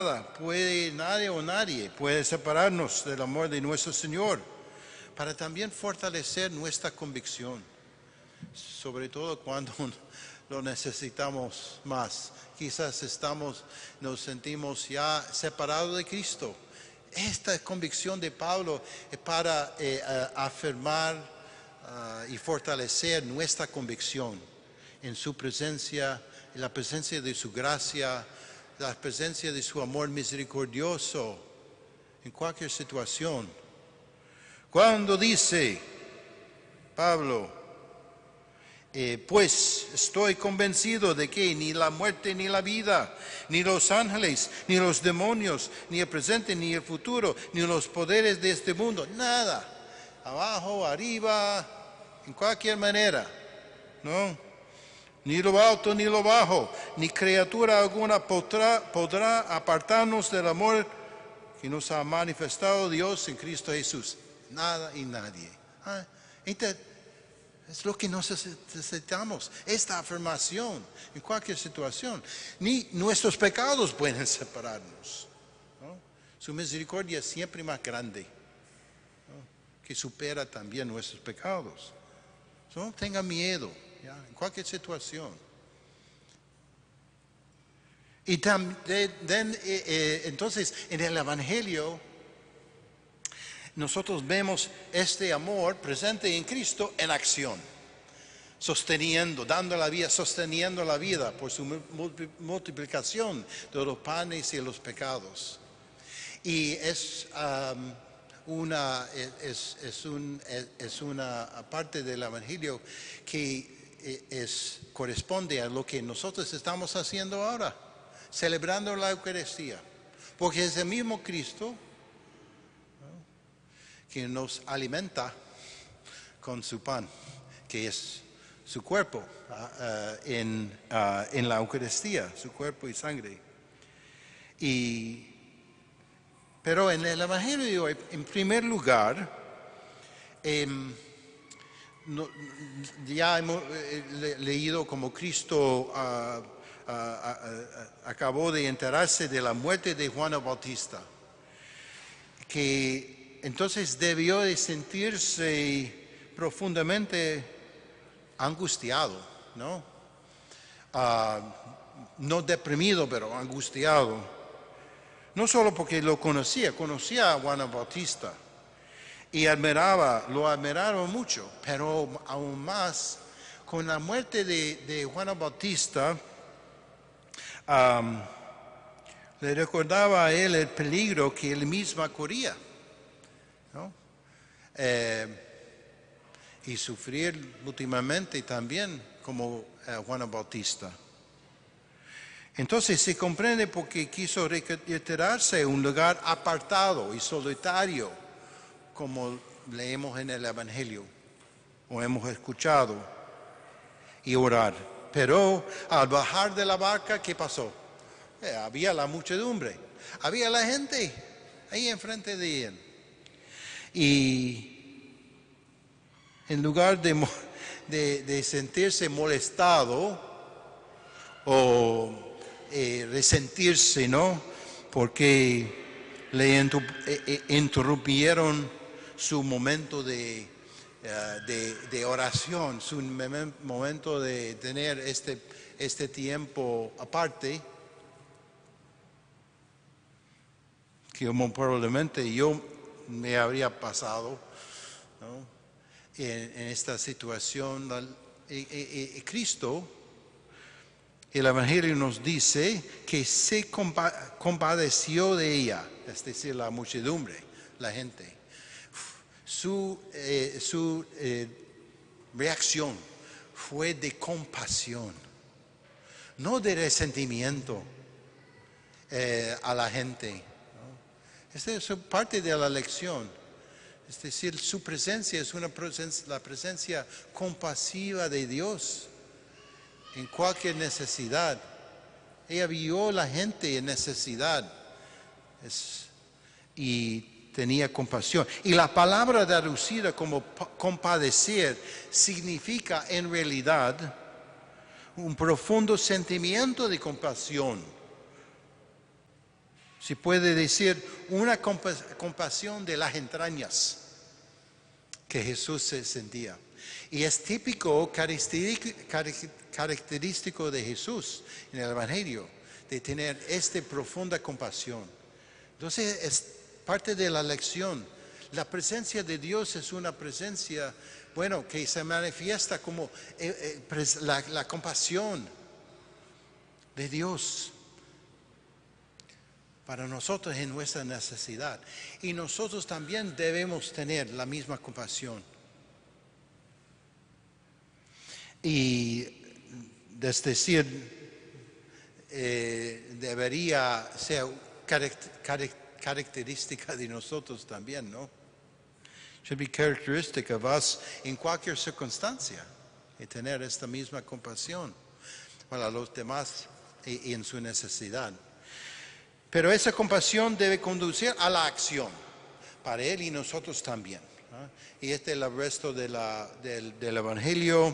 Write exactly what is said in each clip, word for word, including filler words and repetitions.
puede, nadie o nadie puede separarnos del amor de nuestro Señor, para también fortalecer nuestra convicción, sobre todo cuando lo necesitamos más. Quizás estamos, nos sentimos ya separados de Cristo. Esta convicción de Pablo es para eh, afirmar uh, y fortalecer nuestra convicción en su presencia, en la presencia de su gracia, la presencia de su amor misericordioso en cualquier situación. Cuando dice Pablo, eh, pues estoy convencido de que ni la muerte ni la vida, ni los ángeles, ni los demonios, ni el presente ni el futuro, ni los poderes de este mundo, nada, abajo, arriba, en cualquier manera, ¿no? Ni lo alto ni lo bajo, ni criatura alguna podrá, podrá apartarnos del amor que nos ha manifestado Dios en Cristo Jesús. Nada y nadie. Ah, es lo que necesitamos, esta afirmación en cualquier situación. Ni nuestros pecados pueden separarnos, ¿no? Su misericordia es siempre más grande, ¿no?, que supera también nuestros pecados. No tenga miedo, ¿ya?, en cualquier situación. Y también, eh, eh, entonces, en el Evangelio, nosotros vemos este amor presente en Cristo en acción, sosteniendo, dando la vida, sosteniendo la vida por su multiplicación de los panes y los pecados. Y es um, una es, es, un, es una parte del Evangelio que es, corresponde a lo que nosotros estamos haciendo ahora, celebrando la Eucaristía, porque es el mismo Cristo que nos alimenta con su pan, que es su cuerpo uh, uh, en, uh, en la Eucaristía, su cuerpo y sangre. Y, pero en el Evangelio de hoy, en primer lugar, eh, no, ya hemos eh, le, leído como Cristo uh, uh, uh, uh, acabó de enterarse de la muerte de Juan el Bautista, que entonces debió de sentirse profundamente angustiado, ¿no? Uh, no deprimido, pero angustiado. No solo porque lo conocía, conocía a Juan el Bautista y admiraba, lo admiraba mucho, pero aún más con la muerte de, de Juan el Bautista, um, le recordaba a él el peligro que él mismo corría, ¿no? Eh, y sufrir últimamente también como eh, Juan el Bautista. Entonces se comprende por qué quiso retirarse a un lugar apartado y solitario, como leemos en el Evangelio o hemos escuchado, y orar. Pero al bajar de la barca, ¿qué pasó? Eh, había la muchedumbre, había la gente ahí enfrente de él. Y en lugar de, de, de sentirse molestado o eh, resentirse, ¿no?, porque le interrumpieron su momento de, uh, de, de oración, su momento de tener este, este tiempo aparte, que probablemente yo me habría pasado, ¿no?, en, en esta situación. Y, y, y Cristo, el Evangelio nos dice que se compa compadeció de ella, es decir, la muchedumbre, la gente. Su, eh, su eh, reacción fue de compasión, no de resentimiento eh, a la gente, ¿no? Esta es parte de la lección. Es decir, su presencia es una presencia, la presencia compasiva de Dios en cualquier necesidad. Ella vio a la gente en necesidad es, y tenía compasión. Y la palabra traducida como compadecer significa en realidad un profundo sentimiento de compasión Se puede decir una compa- compasión de las entrañas que Jesús se sentía. Y es típico, característico, característico de Jesús en el Evangelio, de tener esta profunda compasión. Entonces es parte de la lección. La presencia de Dios es una presencia, bueno, que se manifiesta como eh, eh, la, la compasión de Dios para nosotros en nuestra necesidad. Y nosotros también debemos tener la misma compasión. Y es decir, eh, debería ser característica de nosotros también, ¿no? Should be characteristic of us en cualquier circunstancia, y tener esta misma compasión para los demás y en su necesidad. Pero esa compasión debe conducir a la acción, para Él y nosotros también, ¿no? Y este es el resto de la, del, del Evangelio.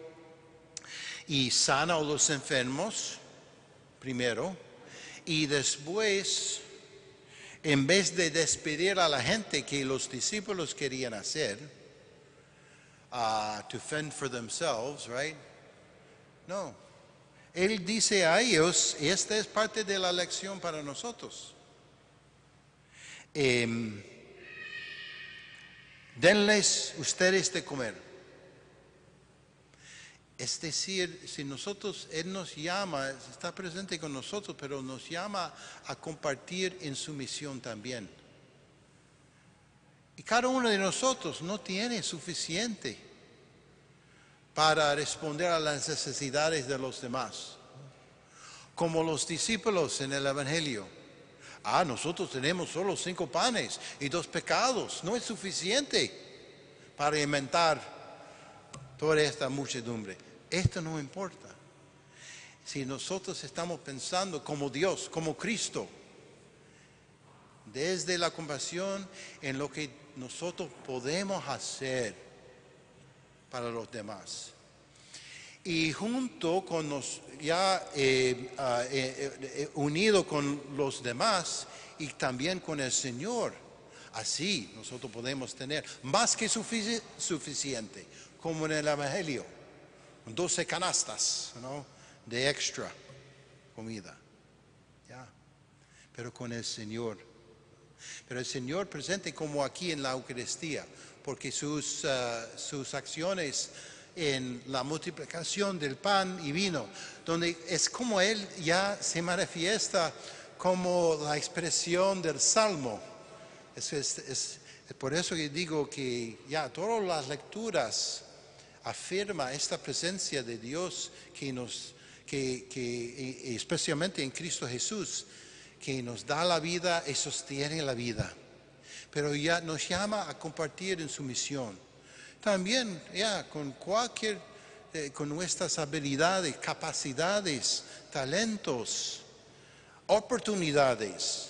Y sana a los enfermos, primero, y después, en vez de despedir a la gente que los discípulos querían hacer, uh, to fend for themselves, right? No. Él dice a ellos, y esta es parte de la lección para nosotros, eh, denles ustedes de comer. Es decir, si nosotros, Él nos llama, está presente con nosotros, pero nos llama a compartir en su misión también. Y cada uno de nosotros no tiene suficiente para responder a las necesidades de los demás. Como los discípulos en el Evangelio. Ah, nosotros tenemos solo cinco panes y dos pecados. No es suficiente para alimentar toda esta muchedumbre. Esto no importa. Si nosotros estamos pensando como Dios, como Cristo, desde la compasión en lo que nosotros podemos hacer para los demás. Y junto con los, ya eh, uh, eh, eh, unido con los demás y también con el Señor, así nosotros podemos tener más que sufici- suficiente, como en el Evangelio, doce canastas, ¿no?, de extra comida, ya, pero con el Señor. Pero el Señor presente como aquí en la Eucaristía, porque sus, uh, sus acciones en la multiplicación del pan y vino, donde es como Él ya se manifiesta como la expresión del Salmo. Es, es, es, es por eso que digo que ya todas las lecturas afirma esta presencia de Dios que nos, que, que especialmente en Cristo Jesús, que nos da la vida y sostiene la vida, pero ya nos llama a compartir en su misión. También ya con cualquier, eh, con nuestras habilidades, capacidades, talentos, oportunidades,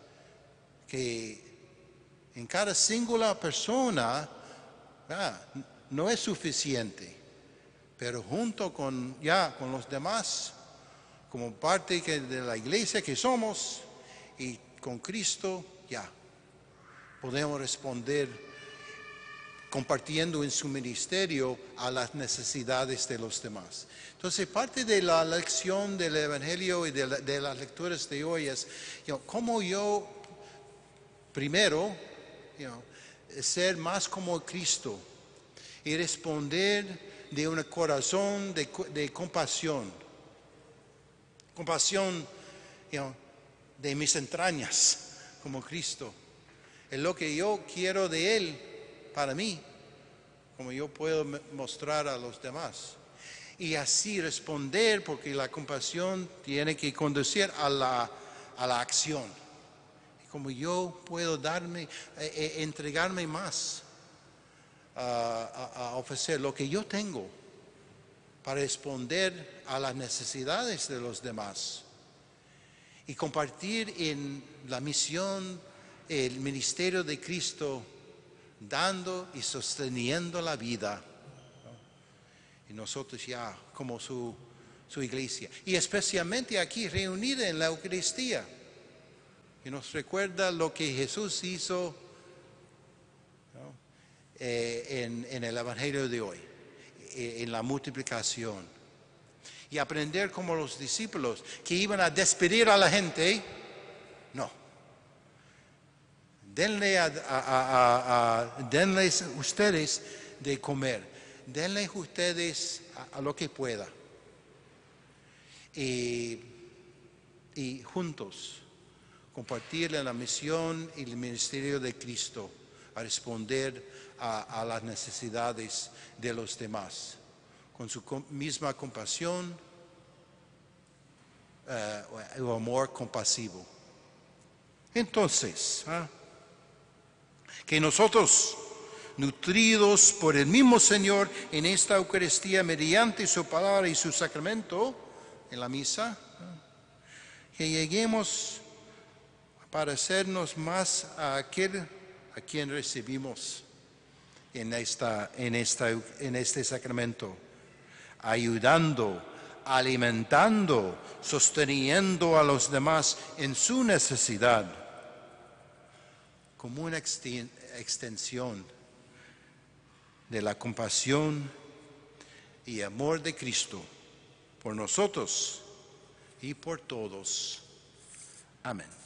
que en cada singular persona ah, no es suficiente, pero junto con ya con los demás, como parte de la iglesia que somos y con Cristo, ya podemos responder compartiendo en su ministerio a las necesidades de los demás. Entonces, parte de la lección del Evangelio y de, la, de las lecturas de hoy es, you know, cómo yo, primero, you know, ser más como Cristo y responder de un corazón de, de compasión. Compasión, you know, de mis entrañas, como Cristo. Es lo que yo quiero de Él para mí, como yo puedo mostrar a los demás. Y así responder, porque la compasión tiene que conducir a la, a la acción. Y como yo puedo darme, eh, entregarme más a, a, a ofrecer lo que yo tengo para responder a las necesidades de los demás. Y compartir en la misión, el ministerio de Cristo, dando y sosteniendo la vida, ¿no? Y nosotros ya como su, su iglesia, y especialmente aquí reunida en la Eucaristía, y nos recuerda lo que Jesús hizo, ¿no? eh, en, en el Evangelio de hoy, eh, en la multiplicación. Y aprender como los discípulos que iban a despedir a la gente. No. Denle, a, a, a, a, denles ustedes de comer. Denle ustedes a, a lo que pueda. Y, y juntos compartir la misión y el ministerio de Cristo a responder a, a las necesidades de los demás, con su misma compasión uh, o amor compasivo. Entonces, ¿eh? que nosotros, nutridos por el mismo Señor en esta Eucaristía mediante su palabra y su sacramento en la misa, ¿eh? que lleguemos a parecernos más a aquel a quien recibimos en, esta, en, esta, en este sacramento, ayudando, alimentando, sosteniendo a los demás en su necesidad, como una extensión de la compasión y amor de Cristo por nosotros y por todos. Amén.